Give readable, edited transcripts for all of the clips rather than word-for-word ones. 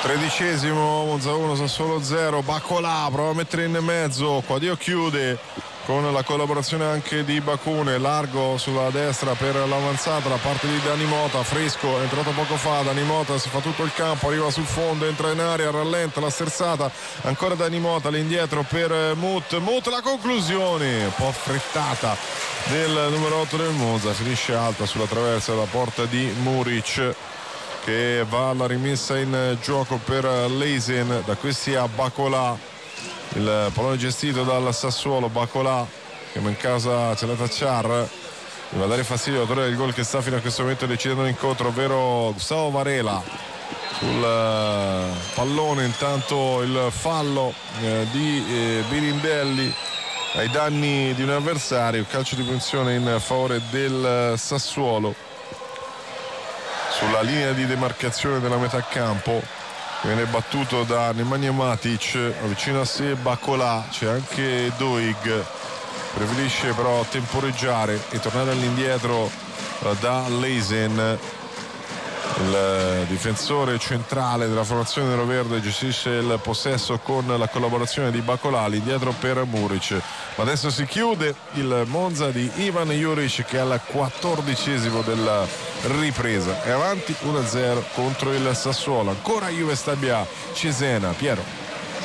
13esimo, Monza 1, Sassuolo 0. Bacolà prova a mettere in mezzo, Quadio chiude con la collaborazione anche di Bacune, largo sulla destra per l'avanzata da parte di Dani Mota. Fresco è entrato poco fa, Dani Mota si fa tutto il campo, arriva sul fondo, entra in area, rallenta la sterzata, ancora Dani Mota all'indietro per Mut, la conclusione un po' affrettata del numero 8 del Monza, finisce alta sulla traversa della porta di Muric, che va alla rimessa in gioco per Leisen. Da questi a Bacolà, il pallone gestito dal Sassuolo. Bacolà che in casa c'è la Tacciar, va a dare fastidio all'autore del gol che sta fino a questo momento decidendo l'incontro, ovvero Gustavo Varela sul pallone. Intanto il fallo di Birindelli ai danni di un avversario, calcio di punizione in favore del Sassuolo sulla linea di demarcazione della metà campo. Viene battuto da Nemanja Matic, vicino a sé Bacolà, c'è anche Doig, preferisce però temporeggiare e tornare all'indietro da Leisen. Il difensore centrale della formazione neroverde gestisce il possesso con la collaborazione di Bacolà, all'indietro per Muric. Ma adesso si chiude il Monza di Ivan Juric, che è al 14esimo della ripresa, è avanti 1-0 contro il Sassuolo. Ancora Juve Stabia Cesena. Piero.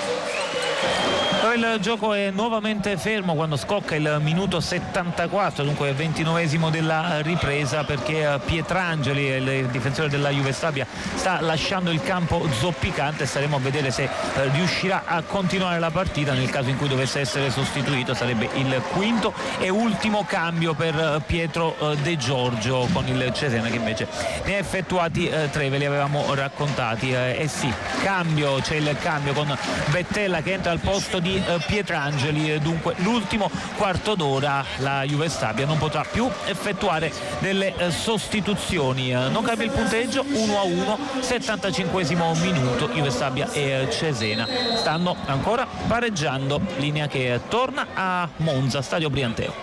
Il gioco è nuovamente fermo quando scocca il minuto 74, dunque 29esimo della ripresa, perché Pietrangeli, il difensore della Juve Stabia, sta lasciando il campo zoppicante. Staremo a vedere se riuscirà a continuare la partita. Nel caso in cui dovesse essere sostituito sarebbe il quinto e ultimo cambio per Pietro De Giorgio con il Cesena, che invece ne ha effettuati 3, ve li avevamo raccontati. Sì, c'è il cambio con Bettella che entra al posto di Pietrangeli. Dunque l'ultimo quarto d'ora la Juve Stabia non potrà più effettuare delle sostituzioni. Non cambia il punteggio, 1-1, 75esimo minuto. Juve Stabia e Cesena stanno ancora pareggiando, linea che torna a Monza, stadio Brianteo.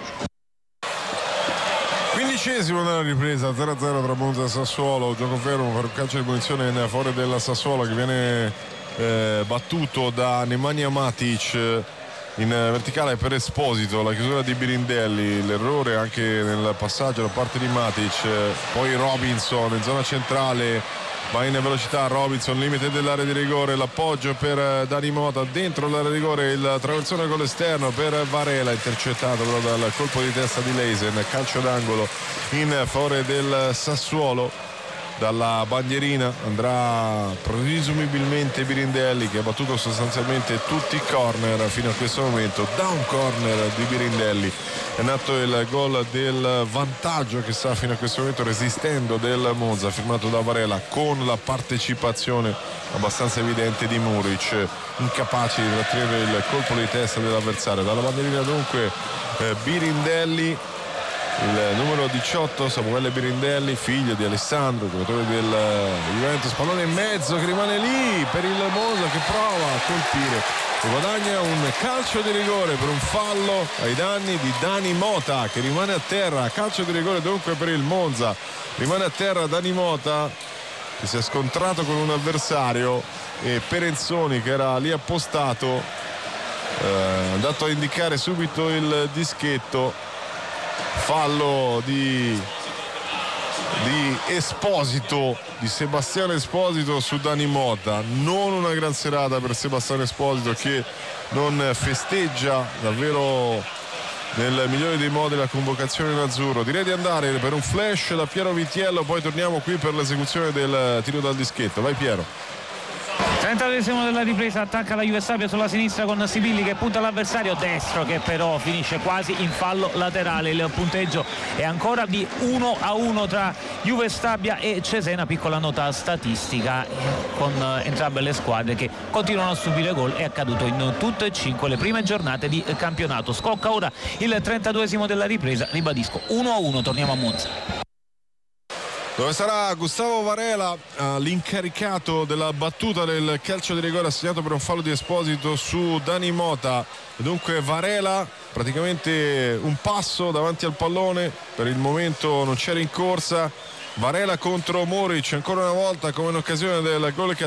15esimo della ripresa, 0-0 tra Monza e Sassuolo, gioco fermo per un calcio di punizione in favore del Sassuolo, che viene battuto da Nemanja Matic in verticale per Esposito. La chiusura di Birindelli, l'errore anche nel passaggio da parte di Matic, poi Robinson in zona centrale, va in velocità Robinson, limite dell'area di rigore, l'appoggio per Dani Mota dentro l'area di rigore, il traversone con l'esterno per Varela, intercettato però dal colpo di testa di Leisen. Calcio d'angolo in favore del Sassuolo. Dalla bandierina andrà presumibilmente Birindelli, che ha battuto sostanzialmente tutti i corner fino a questo momento. Da un corner di Birindelli è nato il gol del vantaggio che sta fino a questo momento resistendo del Monza, firmato da Varela, con la partecipazione abbastanza evidente di Muric, incapace di trattenere il colpo di testa dell'avversario. Dalla bandierina dunque Birindelli, il numero 18 Samuele Birindelli, figlio di Alessandro, giocatore del Juventus. Pallone in mezzo che rimane lì per il Monza, che prova a colpire e guadagna un calcio di rigore per un fallo ai danni di Dani Mota, che rimane a terra. Calcio di rigore dunque per il Monza, rimane a terra Dani Mota, che si è scontrato con un avversario, e Perenzoni, che era lì appostato, è andato a indicare subito il dischetto. Fallo di Esposito, di Sebastiano Esposito su Dani Mota. Non una gran serata per Sebastiano Esposito, che non festeggia davvero nel migliore dei modi la convocazione in azzurro. Direi di andare per un flash da Piero Vitiello, poi torniamo qui per l'esecuzione del tiro dal dischetto. Vai Piero. 32esimo della ripresa, attacca la Juve Stabia sulla sinistra con Sibilli che punta all'avversario destro, che però finisce quasi in fallo laterale. Il punteggio è ancora di 1-1 tra Juve Stabia e Cesena. Piccola nota statistica con entrambe le squadre che continuano a subire gol. È accaduto in tutte e 5 le prime giornate di campionato. Scocca ora il 32esimo della ripresa, ribadisco 1-1. Torniamo a Monza, dove sarà Gustavo Varela, l'incaricato della battuta del calcio di rigore assegnato per un fallo di Esposito su Dani Mota. Dunque Varela, praticamente un passo davanti al pallone, per il momento non c'è rincorsa. Varela contro Muric, ancora una volta come in occasione del gol che